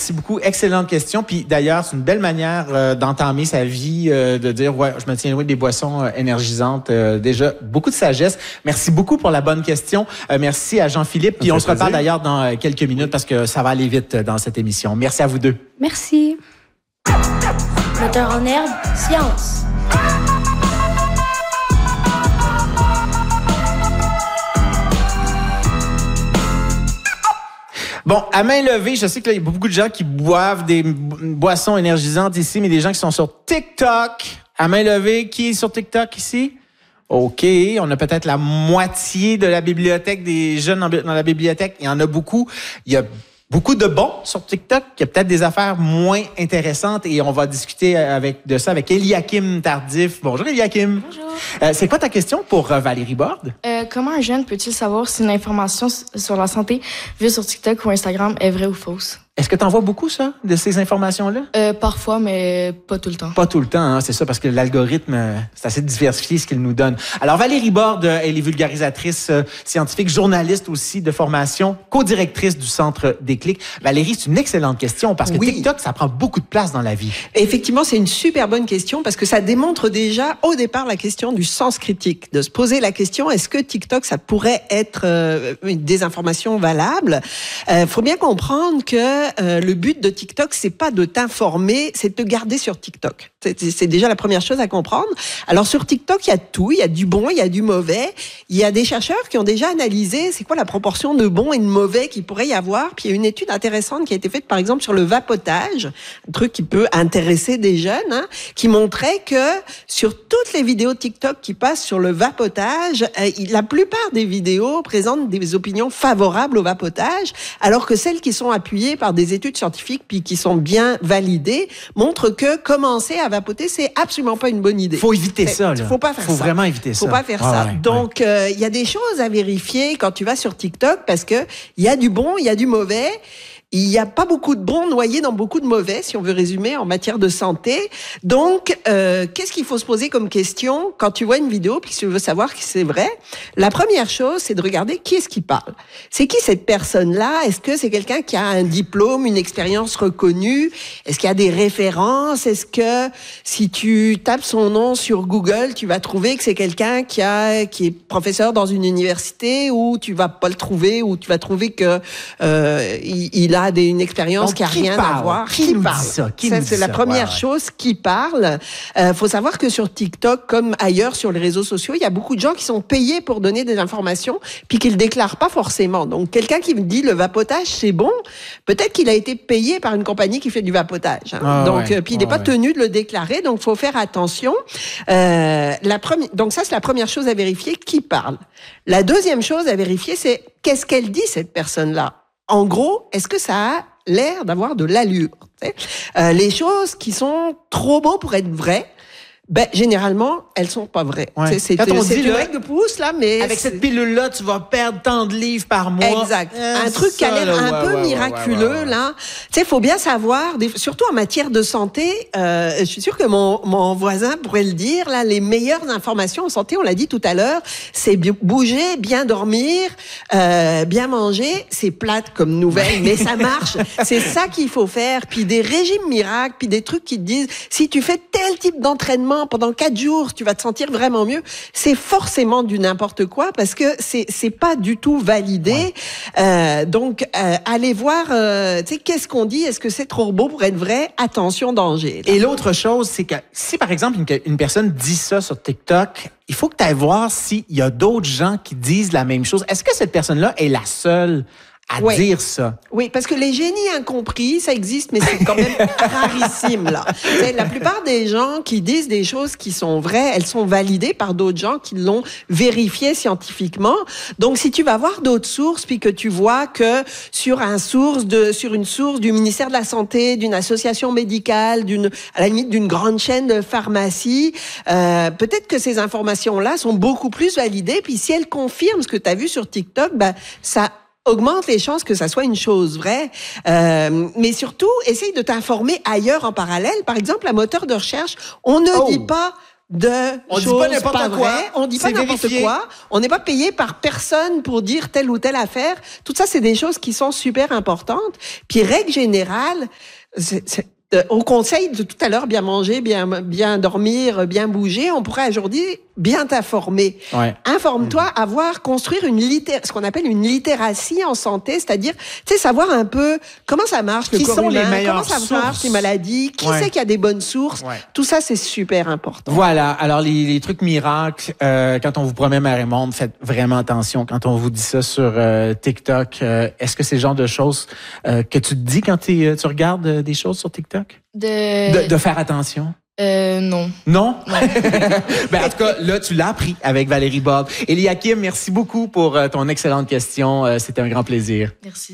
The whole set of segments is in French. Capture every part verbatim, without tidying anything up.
merci beaucoup. Excellente question. Puis d'ailleurs, c'est une belle manière euh, d'entamer sa vie, euh, de dire, ouais, je me tiens loin des boissons euh, énergisantes. Euh, déjà, beaucoup de sagesse. Merci beaucoup pour la bonne question. Euh, merci à Jean-Philippe. Puis on se reparle d'ailleurs dans euh, quelques minutes parce que ça va aller vite dans cette émission. Merci à vous deux. Merci. Moteur en herbe, science. Bon, à main levée, je sais qu'il y a beaucoup de gens qui boivent des boissons énergisantes ici, mais des gens qui sont sur TikTok. À main levée, qui est sur TikTok ici? OK, on a peut-être la moitié de la bibliothèque des jeunes dans la bibliothèque. Il y en a beaucoup. Il y a beaucoup de bons sur TikTok. Il y a peut-être des affaires moins intéressantes et on va discuter avec, de ça avec Eliakim Tardif. Bonjour Eliakim. Bonjour. Euh, c'est quoi ta question pour euh, Valérie Borde? Euh, comment un jeune peut-il savoir si une information sur la santé vue sur TikTok ou Instagram est vraie ou fausse? Est-ce que tu en vois beaucoup, ça, de ces informations-là? Euh, parfois, mais pas tout le temps. Pas tout le temps, hein, c'est ça, parce que l'algorithme, euh, c'est assez diversifié ce qu'il nous donne. Alors, Valérie Borde, euh, elle est vulgarisatrice euh, scientifique, journaliste aussi de formation, co-directrice du Centre Déclic. Valérie, c'est une excellente question, parce que oui. TikTok, ça prend beaucoup de place dans la vie. Effectivement, c'est une super bonne question, parce que ça démontre déjà, au départ, la question du sens critique, de se poser la question, est-ce que TikTok, ça pourrait être euh, une désinformation valable? Euh, faut bien comprendre que Euh, le but de TikTok, c'est pas de t'informer, c'est de te garder sur TikTok. C'est, c'est déjà la première chose à comprendre. Alors sur TikTok, il y a tout, il y a du bon, il y a du mauvais. Il y a des chercheurs qui ont déjà analysé c'est quoi la proportion de bon et de mauvais qu'il pourrait y avoir. Puis il y a une étude intéressante qui a été faite par exemple sur le vapotage, un truc qui peut intéresser des jeunes, hein, qui montrait que sur toutes les vidéos TikTok qui passent sur le vapotage, euh, la plupart des vidéos présentent des opinions favorables au vapotage, alors que celles qui sont appuyées par des études scientifiques puis qui sont bien validées montrent que commencer à vapoter, c'est absolument pas une bonne idée. Faut éviter ça, là. Faut pas faire Faut ça. Faut vraiment éviter ça. Faut pas faire ah, ça. Ouais, Donc, il ouais. euh, y a des choses à vérifier quand tu vas sur TikTok parce que il y a du bon, il y a du mauvais. Il n'y a pas beaucoup de bons noyés dans beaucoup de mauvais, si on veut résumer, en matière de santé. Donc, euh, qu'est-ce qu'il faut se poser comme question quand tu vois une vidéo puis que tu veux savoir que c'est vrai? La première chose, c'est de regarder qui est-ce qui parle. C'est qui cette personne-là? Est-ce que c'est quelqu'un qui a un diplôme, une expérience reconnue? Est-ce qu'il y a des références? Est-ce que si tu tapes son nom sur Google, tu vas trouver que c'est quelqu'un qui a qui est professeur dans une université, ou tu vas pas le trouver, ou tu vas trouver que euh, il, il a Des, une expérience Donc, qui a qui rien parle? à voir. Qui, qui nous parle? dit ça? Qui ça, nous c'est dit la ça? première ouais, ouais. chose, qui parle. Euh, faut savoir que sur TikTok, comme ailleurs sur les réseaux sociaux, il y a beaucoup de gens qui sont payés pour donner des informations, puis qu'ils le déclarent pas forcément. Donc, quelqu'un qui me dit le vapotage, c'est bon, peut-être qu'il a été payé par une compagnie qui fait du vapotage. Hein. Ah, donc, ouais. euh, puis il n'est ah, pas ouais. tenu de le déclarer, donc faut faire attention. Euh, la première, donc ça, c'est la première chose à vérifier, qui parle. La deuxième chose à vérifier, c'est qu'est-ce qu'elle dit, cette personne-là. En gros, est-ce que ça a l'air d'avoir de l'allure? euh, Les choses qui sont trop beaux pour être vraies, ben généralement, elles sont pas vraies. Ouais. C'est, Quand on c'est dit une là, règle de pouce, là, mais... avec c'est... cette pilule-là, tu vas perdre tant de livres par mois. Exact. Euh, un truc qui a l'air là, un ouais, peu ouais, miraculeux, ouais, ouais, ouais. là. Tu sais, il faut bien savoir, des, surtout en matière de santé, euh, je suis sûre que mon, mon voisin pourrait le dire, là, les meilleures informations en santé, on l'a dit tout à l'heure, c'est bouger, bien dormir, euh, bien manger. C'est plate comme nouvelle, mais ça marche. C'est ça qu'il faut faire. Puis des régimes miracles, puis des trucs qui te disent, si tu fais tel type d'entraînement pendant quatre jours, tu vas te sentir vraiment mieux. C'est forcément du n'importe quoi parce que c'est c'est pas du tout validé. Ouais. Euh, donc euh, allez voir, euh, tu sais, qu'est-ce qu'on dit? Est-ce que c'est trop beau pour être vrai? Attention, danger. Là. Et l'autre chose, c'est que si par exemple une, une personne dit ça sur TikTok, il faut que tu ailles voir s'il y a d'autres gens qui disent la même chose. Est-ce que cette personne-là est la seule à oui. dire ça? Oui, parce que les génies incompris, ça existe, mais c'est quand même rarissime, là. T'sais, la plupart des gens qui disent des choses qui sont vraies, elles sont validées par d'autres gens qui l'ont vérifié scientifiquement. Donc, si tu vas voir d'autres sources, puis que tu vois que sur un source de, sur une source du ministère de la Santé, d'une association médicale, d'une, à la limite d'une grande chaîne de pharmacie, euh, peut-être que ces informations-là sont beaucoup plus validées, puis si elles confirment ce que tu as vu sur TikTok, ben, ça augmente les chances que ça soit une chose vraie. Euh, mais surtout, essaye de t'informer ailleurs en parallèle. Par exemple, un moteur de recherche, on ne oh. dit pas de On dit choses pas n'importe pas quoi. vraies. On dit pas C'est n'importe vérifié. quoi. On n'est pas payé par personne pour dire telle ou telle affaire. Tout ça, c'est des choses qui sont super importantes. Puis, règle générale, c'est, c'est, euh, au conseil de tout à l'heure, bien manger, bien, bien dormir, bien bouger, on pourrait aujourd'hui bien t'informer. Ouais. Informe-toi, avoir, construire une litté- ce qu'on appelle une littératie en santé, c'est-à-dire, tu sais, savoir un peu comment ça marche le Qui corps sont les humain, meilleures comment ça sources? marche les maladies, qui Ouais. c'est qu'il y a des bonnes sources. Ouais. Tout ça, c'est super important. Voilà. Alors, les, les trucs miracles, euh, quand on vous promet Mère et Monde, faites vraiment attention. Quand on vous dit ça sur euh, TikTok, euh, est-ce que c'est le genre de choses euh, que tu te dis quand t'es, euh, tu regardes euh, des choses sur TikTok? De, De, de faire attention? Euh, non. Non? Ben, en tout cas, là, tu l'as appris avec Valérie Bob. Eliakim, merci beaucoup pour euh, ton excellente question. Euh, c'était un grand plaisir. Merci.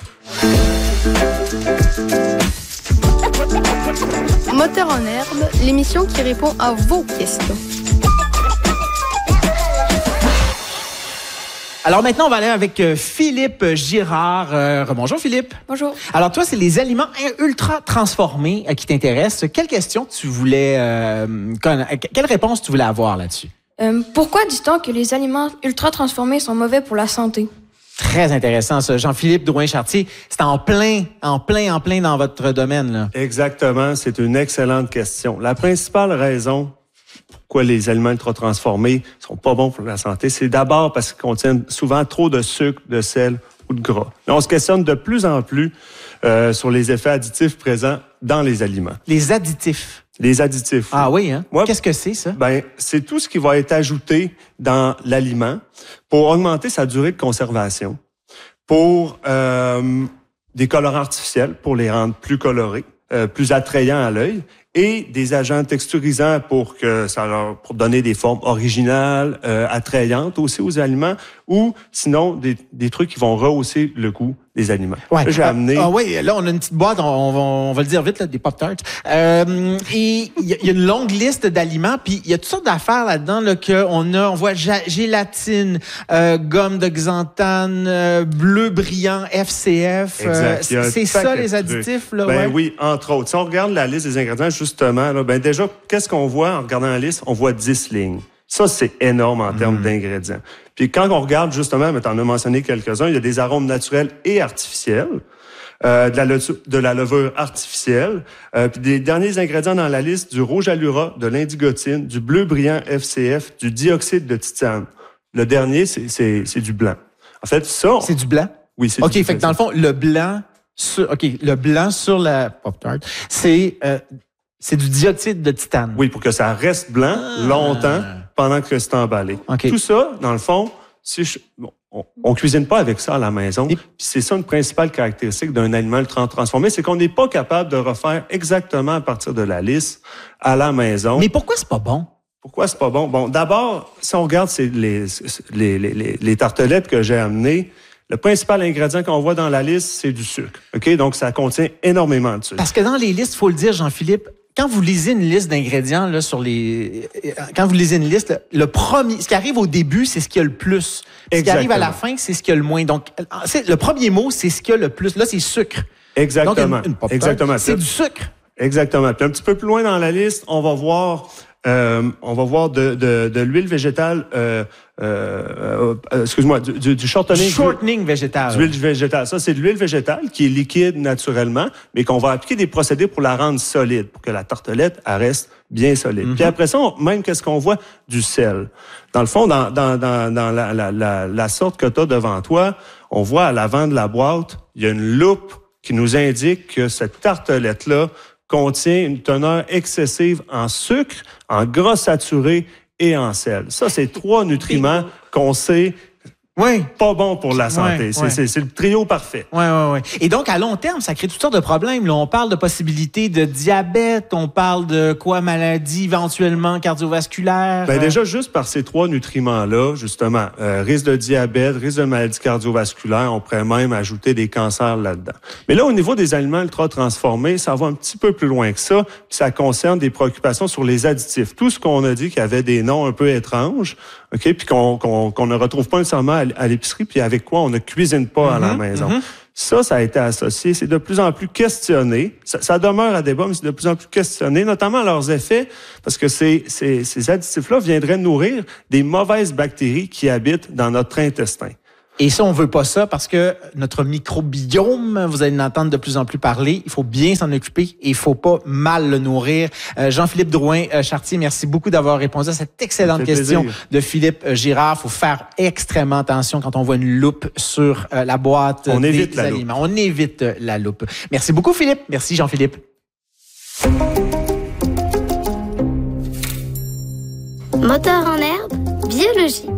Moteur en herbe, l'émission qui répond à vos questions. Alors maintenant, on va aller avec euh, Philippe Girard. Euh, bonjour Philippe. Bonjour. Alors toi, c'est les aliments ultra transformés euh, qui t'intéressent. Quelle question tu voulais, euh, conna- quelle réponse tu voulais avoir là-dessus? Euh, pourquoi dit-on que les aliments ultra transformés sont mauvais pour la santé? Très intéressant, ça. Jean-Philippe Drouin-Chartier, c'est en plein, en plein, en plein dans votre domaine, là. Exactement, c'est une excellente question. La principale raison pourquoi les aliments ultra transformés sont pas bons pour la santé, c'est d'abord parce qu'ils contiennent souvent trop de sucre, de sel ou de gras. Là, on se questionne de plus en plus euh, sur les effets additifs présents dans les aliments. Les additifs. Les additifs. Ah oui, hein? Ouais. Qu'est-ce que c'est, ça? Ben, c'est tout ce qui va être ajouté dans l'aliment pour augmenter sa durée de conservation, pour euh, des colorants artificiels, pour les rendre plus colorés, euh, plus attrayants à l'œil, et des agents texturisants pour que ça leur, pour donner des formes originales, euh, attrayantes aussi aux aliments, ou sinon des, des trucs qui vont rehausser le goût des aliments. Ouais. Là, j'ai Ah, amené. Ah oui, là, on a une petite boîte, on, on va, on va le dire vite, là, des Pop-Tarts. Euh, et il y, a- il y a une longue liste d'aliments, puis il y a toutes sortes d'affaires là-dedans, là, qu'on a, on voit ja- gélatine, euh, gomme de xanthane, euh, bleu brillant, F C F. euh, Exact. Il y a un c'est ça, paquet les de additifs, là, Ben ouais? oui, entre autres. Si on regarde la liste des ingrédients, justement, là, ben déjà, qu'est-ce qu'on voit en regardant la liste? On voit dix lignes. Ça, c'est énorme en termes d'ingrédients. Puis quand on regarde, justement, mais tu en as mentionné quelques-uns, il y a des arômes naturels et artificiels, euh, de, la le- de la levure artificielle, euh, puis des derniers ingrédients dans la liste, du rouge allura, de l'indigotine, du bleu brillant F C F, du dioxyde de titane. Le dernier, c'est, c'est, c'est du blanc. En fait, ça... C'est du blanc? Oui, c'est OK, du fait que dans le fond, le blanc sur, OK, le blanc sur la Pop-Tart, c'est, euh, c'est du dioxyde de titane. Oui, pour que ça reste blanc Ah. longtemps pendant que c'est emballé. OK. Tout ça, dans le fond, si je, bon, on, on cuisine pas avec ça à la maison. Et- Puis c'est ça une principale caractéristique d'un aliment ultra transformé, c'est qu'on n'est pas capable de refaire exactement à partir de la liste à la maison. Mais pourquoi c'est pas bon? Pourquoi c'est pas bon? Bon, d'abord, si on regarde c'est les, les, les, les, les tartelettes que j'ai amenées, le principal ingrédient qu'on voit dans la liste, c'est du sucre. OK? Donc, ça contient énormément de sucre. Parce que dans les listes, il faut le dire, Jean-Philippe, quand vous lisez une liste d'ingrédients là sur les, quand vous lisez une liste, le premier, ce qui arrive au début, c'est ce qu'il y a le plus. Ce qui arrive à la fin, c'est ce qu'il y a le moins. Donc, c'est, le premier mot, c'est ce qu'il y a le plus. Là, c'est sucre. Exactement. Donc, une, une Pop-Tart, Exactement. c'est du sucre. Exactement. Puis un petit peu plus loin dans la liste, on va voir, euh, on va voir de, de, de l'huile végétale, euh, euh, euh, excuse-moi, du, du, du shortening. Shortening végétal. D'huile végétale. Ça, c'est de l'huile végétale qui est liquide naturellement, mais qu'on va appliquer des procédés pour la rendre solide, pour que la tartelette, elle reste bien solide. Mm-hmm. Puis après ça, on, même qu'est-ce qu'on voit? Du sel. Dans le fond, dans, dans, dans, dans la, la, la, la sorte que tu as devant toi, on voit à l'avant de la boîte, il y a une loupe qui nous indique que cette tartelette-là contient une teneur excessive en sucre, en gras saturé et en sel. Ça, c'est trois nutriments qu'on sait Oui. pas bons pour la santé. Ouais, c'est, ouais. c'est, c'est le trio parfait. Oui, oui, oui. Et donc, à long terme, ça crée toutes sortes de problèmes. Là, on parle de possibilités de diabète, on parle de quoi, maladie éventuellement cardiovasculaire. Ben euh, déjà, juste par ces trois nutriments-là, justement, euh, risque de diabète, risque de maladie cardiovasculaire, on pourrait même ajouter des cancers là-dedans. Mais là, au niveau des aliments ultra transformés, ça va un petit peu plus loin que ça, puis ça concerne des préoccupations sur les additifs. Tout ce qu'on a dit qu'il y avait des noms un peu étranges, OK, puis qu'on, qu'on, qu'on ne retrouve pas nécessairement à, à l'épicerie, puis avec quoi on ne cuisine pas à la Mhm, maison. mhm. Ça, ça a été associé, c'est de plus en plus questionné. Ça, ça demeure à débat, mais c'est de plus en plus questionné, notamment leurs effets, parce que ces, ces, ces additifs-là viendraient nourrir des mauvaises bactéries qui habitent dans notre intestin. Et ça, on veut pas ça parce que notre microbiome, vous allez l'entendre de plus en plus parler, il faut bien s'en occuper et il faut pas mal le nourrir. Euh, Jean-Philippe Drouin-Chartier, merci beaucoup d'avoir répondu à cette excellente question plaisir. de Philippe Girard. Il faut faire extrêmement attention quand on voit une loupe sur euh, la boîte on des évite la aliments. Loupe. On évite la loupe. Merci beaucoup, Philippe. Merci, Jean-Philippe. Moteur en herbe, biologie.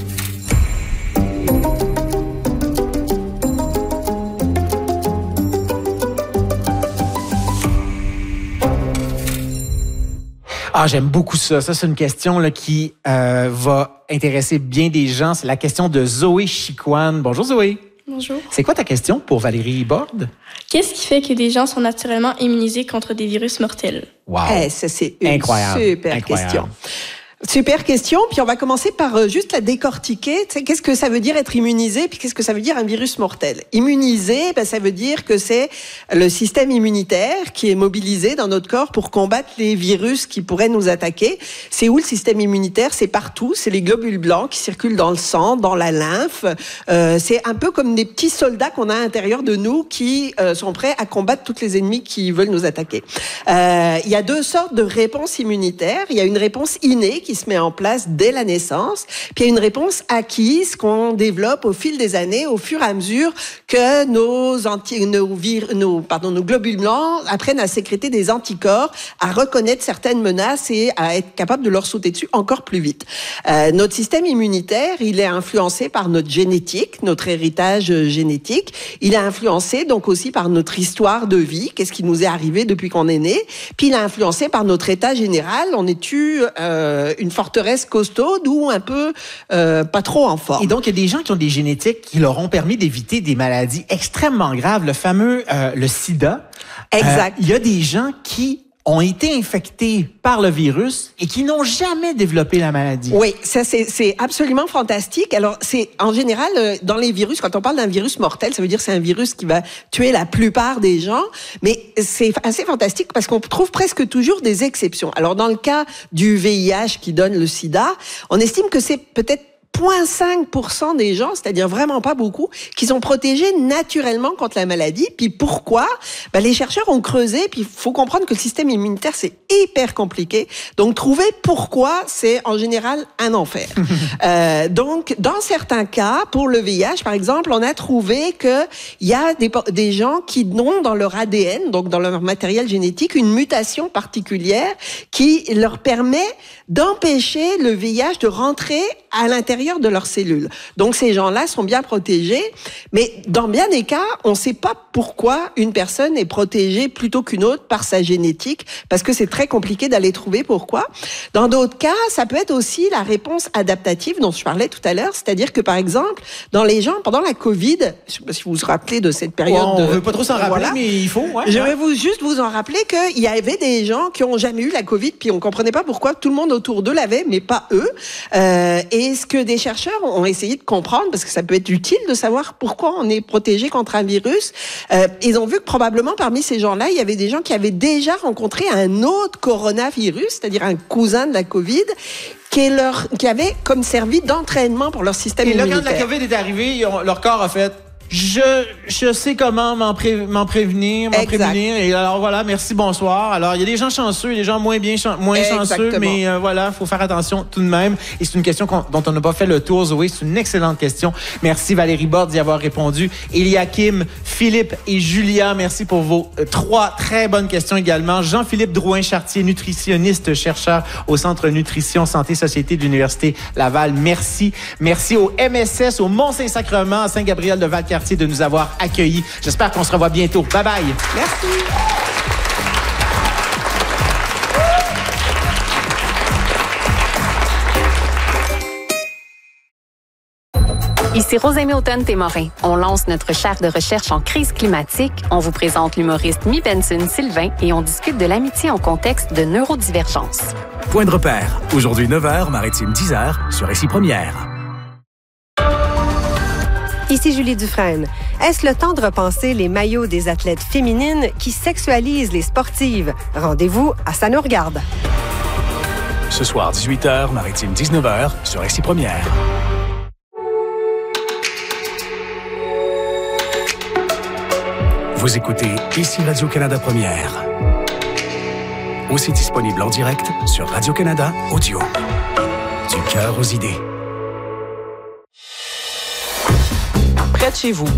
Ah, j'aime beaucoup ça. Ça, c'est une question là, qui euh, va intéresser bien des gens. C'est la question de Zoé Chicoine. Bonjour, Zoé. Bonjour. C'est quoi ta question pour Valérie Borde? Qu'est-ce qui fait que des gens sont naturellement immunisés contre des virus mortels? Wow. Eh, ça, c'est une Incroyable. super Incroyable. question. Super question, puis on va commencer par euh, juste la décortiquer. Tu sais, qu'est-ce que ça veut dire être immunisé, puis qu'est-ce que ça veut dire un virus mortel? Immunisé, ben, ça veut dire que c'est le système immunitaire qui est mobilisé dans notre corps pour combattre les virus qui pourraient nous attaquer. C'est où le système immunitaire? C'est partout, c'est les globules blancs qui circulent dans le sang, dans la lymphe. Euh, c'est un peu comme des petits soldats qu'on a à l'intérieur de nous qui euh, sont prêts à combattre tous les ennemis qui veulent nous attaquer. Euh, il y a deux sortes de réponses immunitaires. Il y a une réponse innée qui se met en place dès la naissance, puis il y a une réponse acquise qu'on développe au fil des années, au fur et à mesure que nos anti, nos, vir, nos, pardon, nos globules blancs apprennent à sécréter des anticorps, à reconnaître certaines menaces et à être capable de leur sauter dessus encore plus vite. Euh, notre système immunitaire, il est influencé par notre génétique, notre héritage génétique. Il est influencé donc aussi par notre histoire de vie, qu'est-ce qui nous est arrivé depuis qu'on est né. Puis il est influencé par notre état général. On est-tu euh, une forteresse costaude ou un peu euh, pas trop en forme. Et donc, il y a des gens qui ont des génétiques qui leur ont permis d'éviter des maladies extrêmement graves. Le fameux, euh, le sida. Exact. Euh, il y a des gens qui ont été infectés par le virus et qui n'ont jamais développé la maladie. Oui, ça c'est c'est absolument fantastique. Alors c'est en général euh, dans les virus, quand on parle d'un virus mortel, ça veut dire que c'est un virus qui va tuer la plupart des gens, mais c'est assez fantastique parce qu'on trouve presque toujours des exceptions. Alors dans le cas du V I H qui donne le sida, on estime que c'est peut-être zéro virgule cinq pour cent des gens, c'est-à-dire vraiment pas beaucoup, qui sont protégés naturellement contre la maladie. Puis pourquoi? Ben, les chercheurs ont creusé, puis il faut comprendre que le système immunitaire, c'est hyper compliqué. Donc, trouver pourquoi, c'est en général un enfer. euh, donc, dans certains cas, pour le V I H, par exemple, on a trouvé qu'il y a des, des gens qui ont dans leur A D N, donc dans leur matériel génétique, une mutation particulière qui leur permet d'empêcher le V I H de rentrer à l'intérieur de leurs cellules. Donc, ces gens-là sont bien protégés, mais dans bien des cas, on ne sait pas pourquoi une personne est protégée plutôt qu'une autre par sa génétique, parce que c'est très compliqué d'aller trouver pourquoi. Dans d'autres cas, ça peut être aussi la réponse adaptative dont je parlais tout à l'heure, c'est-à-dire que, par exemple, dans les gens, pendant la COVID, je ne sais pas si vous vous rappelez de cette période... Ouais, on ne de... veut pas trop s'en rappeler, voilà. Mais il faut. Ouais, je ouais. vais vous, juste vous en rappeler qu'il y avait des gens qui n'ont jamais eu la COVID, puis on ne comprenait pas pourquoi tout le monde autour d'eux l'avait, mais pas eux. Euh, et ce que des chercheurs ont essayé de comprendre, parce que ça peut être utile de savoir pourquoi on est protégé contre un virus. Euh, ils ont vu que probablement parmi ces gens-là, il y avait des gens qui avaient déjà rencontré un autre coronavirus, c'est-à-dire un cousin de la COVID, qui, leur, qui avait comme servi d'entraînement pour leur système et immunitaire. Et là, quand la COVID est arrivée, ils ont, leur corps a fait... Je, je sais comment m'en, pré, m'en prévenir, m'en exact. prévenir. Et alors voilà, merci, bonsoir. Alors, il y a des gens chanceux et des gens moins bien moins chanceux, mais euh, voilà, faut faire attention tout de même. Et c'est une question dont on n'a pas fait le tour, Zoé. C'est une excellente question. Merci Valérie Borde d'y avoir répondu. Eliakim, Philippe et Julia, merci pour vos euh, trois très bonnes questions également. Jean-Philippe Drouin-Chartier, nutritionniste, chercheur au Centre Nutrition Santé Société de l'Université Laval. Merci. Merci au M S S, au Mont-Saint-Sacrement, à Saint-Gabriel-de-Valcartier, de nous avoir accueillis. J'espère qu'on se revoit bientôt. Bye bye. Merci. Ici Rosemée Automne-Témorin. On lance notre chaire de recherche en crise climatique. On vous présente l'humoriste Mi Benson Sylvain et on discute de l'amitié en contexte de neurodivergence. Point de repère. Aujourd'hui neuf heures, Maritime dix heures sur Récit Première. Ici Julie Dufresne. Est-ce le temps de repenser les maillots des athlètes féminines qui sexualisent les sportives? Rendez-vous à Ça nous regarde. Ce soir, dix-huit heures, Maritime dix-neuf heures, sur X Première. Vous écoutez Ici Radio-Canada Première. Aussi disponible en direct sur Radio-Canada Audio. Du cœur aux idées. Près de chez vous,